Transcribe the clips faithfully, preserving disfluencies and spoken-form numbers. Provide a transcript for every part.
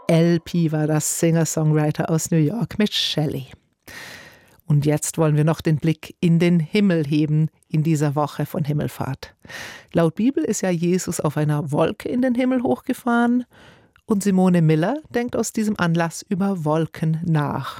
L P war das, Singer-Songwriter aus New York mit Shelley. Und jetzt wollen wir noch den Blick in den Himmel heben in dieser Woche von Himmelfahrt. Laut Bibel ist ja Jesus auf einer Wolke in den Himmel hochgefahren und Simone Miller denkt aus diesem Anlass über Wolken nach.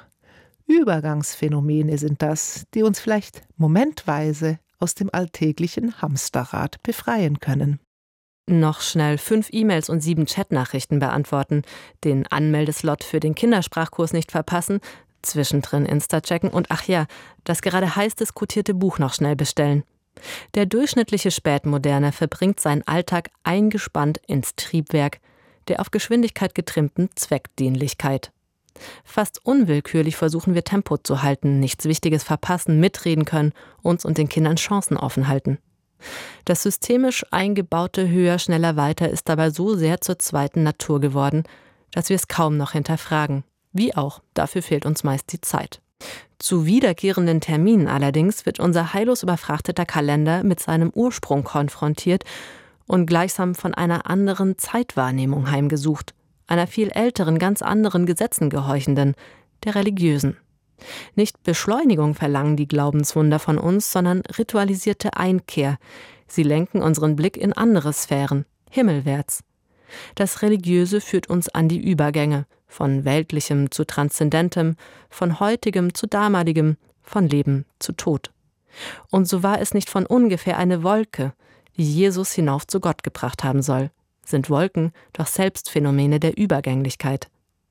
Übergangsphänomene sind das, die uns vielleicht momentweise aus dem alltäglichen Hamsterrad befreien können. Noch schnell fünf E-Mails und sieben Chatnachrichten beantworten, den Anmeldeslot für den Kindersprachkurs nicht verpassen, zwischendrin Insta checken und ach ja, das gerade heiß diskutierte Buch noch schnell bestellen. Der durchschnittliche Spätmoderne verbringt seinen Alltag eingespannt ins Triebwerk der auf Geschwindigkeit getrimmten Zweckdienlichkeit. Fast unwillkürlich versuchen wir Tempo zu halten, nichts Wichtiges verpassen, mitreden können, uns und den Kindern Chancen offen halten. Das systemisch eingebaute Höher, Schneller, Weiter ist dabei so sehr zur zweiten Natur geworden, dass wir es kaum noch hinterfragen. Wie auch, dafür fehlt uns meist die Zeit. Zu wiederkehrenden Terminen allerdings wird unser heillos überfrachteter Kalender mit seinem Ursprung konfrontiert und gleichsam von einer anderen Zeitwahrnehmung heimgesucht, einer viel älteren, ganz anderen Gesetzen gehorchenden, der religiösen. Nicht Beschleunigung verlangen die Glaubenswunder von uns, sondern ritualisierte Einkehr. Sie lenken unseren Blick in andere Sphären, himmelwärts. Das Religiöse führt uns an die Übergänge, von Weltlichem zu Transzendentem, von Heutigem zu Damaligem, von Leben zu Tod. Und so war es nicht von ungefähr eine Wolke, die Jesus hinauf zu Gott gebracht haben soll, sind Wolken doch selbst Phänomene der Übergänglichkeit.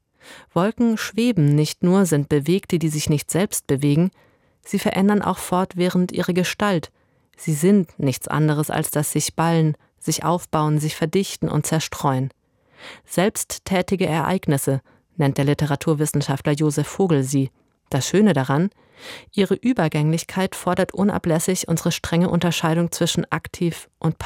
Wolken schweben nicht nur, sind Bewegte, die sich nicht selbst bewegen, sie verändern auch fortwährend ihre Gestalt. Sie sind nichts anderes als das sich ballen, sich aufbauen, sich verdichten und zerstreuen. Selbsttätige Ereignisse, nennt der Literaturwissenschaftler Josef Vogel sie. Das Schöne daran, ihre Übergänglichkeit fordert unablässig unsere strenge Unterscheidung zwischen aktiv und passiv.